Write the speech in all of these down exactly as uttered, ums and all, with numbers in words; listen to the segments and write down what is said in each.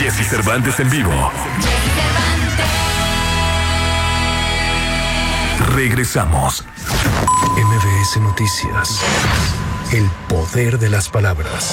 Jesse Cervantes en vivo. Regresamos. M B S Noticias. El poder de las palabras.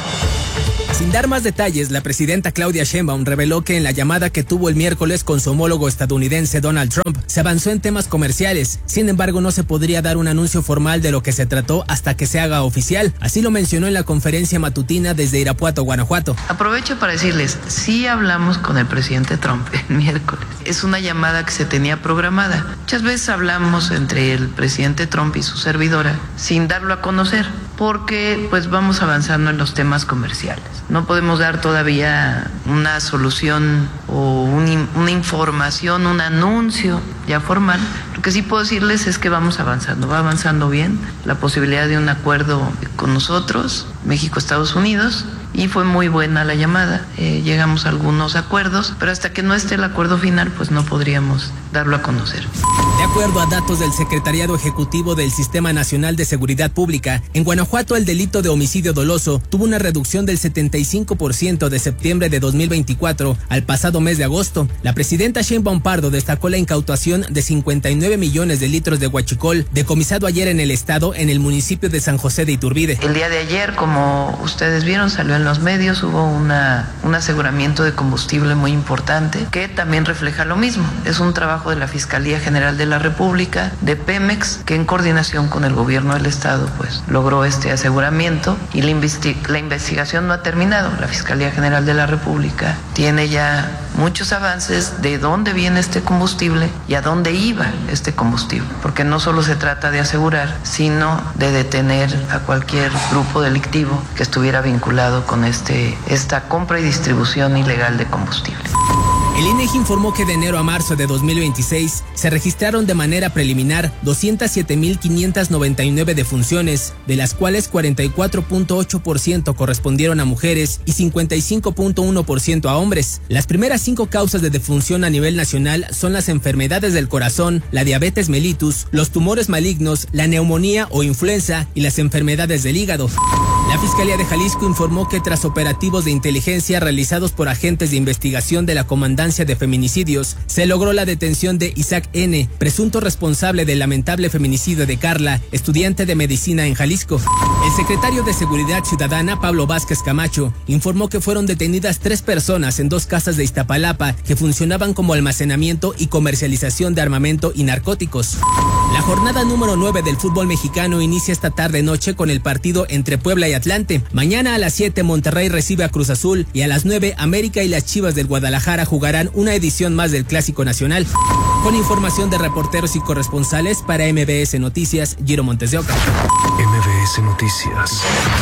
Sin dar más detalles, la presidenta Claudia Sheinbaum reveló que en la llamada que tuvo el miércoles con su homólogo estadounidense Donald Trump, se avanzó en temas comerciales. Sin embargo, no se podría dar un anuncio formal de lo que se trató hasta que se haga oficial. Así lo mencionó en la conferencia matutina desde Irapuato, Guanajuato. Aprovecho para decirles, sí hablamos con el presidente Trump el miércoles. Es una llamada que se tenía programada. Muchas veces hablamos entre el presidente Trump y su servidora sin darlo a conocer, porque pues vamos avanzando en los temas comerciales. No podemos dar todavía una solución o un, una información, un anuncio ya formal. Lo que sí puedo decirles es que vamos avanzando, va avanzando bien la posibilidad de un acuerdo con nosotros, México, Estados Unidos, y fue muy buena la llamada. Eh, llegamos a algunos acuerdos, pero hasta que no esté el acuerdo final, pues no podríamos darlo a conocer. De acuerdo a datos del Secretariado Ejecutivo del Sistema Nacional de Seguridad Pública, en Guanajuato el delito de homicidio doloso tuvo una reducción del setenta y cinco por ciento de septiembre de dos mil veinticuatro al pasado mes de agosto. La presidenta Sheinbaum Pardo destacó la incautación de cincuenta y nueve millones de litros de huachicol decomisado ayer en el estado en el municipio de San José de Iturbide. El día de ayer, como ustedes vieron, salió en los medios, hubo una, un aseguramiento de combustible muy importante que también refleja lo mismo. Es un trabajo de la Fiscalía General de la República, de Pemex, que en coordinación con el gobierno del estado pues logró este aseguramiento, y la, investi- la investigación no ha terminado. La Fiscalía General de la República tiene ya muchos avances de dónde viene este combustible y a dónde iba este combustible, porque no solo se trata de asegurar, sino de detener a cualquier grupo delictivo que estuviera vinculado con este, esta compra y distribución ilegal de combustible. El I N E G I informó que de enero a marzo de dos mil veintiséis se registraron de manera preliminar doscientas siete mil quinientas noventa y nueve defunciones, de las cuales cuarenta y cuatro punto ocho por ciento correspondieron a mujeres y cincuenta y cinco punto uno por ciento a hombres. Las primeras cinco causas de defunción a nivel nacional son las enfermedades del corazón, la diabetes mellitus, los tumores malignos, la neumonía o influenza y las enfermedades del hígado. La Fiscalía de Jalisco informó que tras operativos de inteligencia realizados por agentes de investigación de la Comandancia de Feminicidios, se logró la detención de Isaac N., presunto responsable del lamentable feminicidio de Carla, estudiante de medicina en Jalisco. El secretario de Seguridad Ciudadana, Pablo Vázquez Camacho, informó que fueron detenidas tres personas en dos casas de Iztapalapa que funcionaban como almacenamiento y comercialización de armamento y narcóticos. La jornada número nueve del fútbol mexicano inicia esta tarde-noche con el partido entre Puebla y Atlante. Mañana a las siete Monterrey recibe a Cruz Azul y a las nueve América y las Chivas del Guadalajara jugarán una edición más del Clásico Nacional. Con información de reporteros y corresponsales para M B S Noticias, Giro Montes de Oca. M B S Noticias.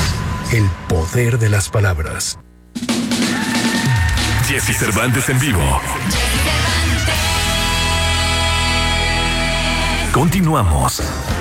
El poder de las palabras. Jesse Cervantes en vivo. Continuamos.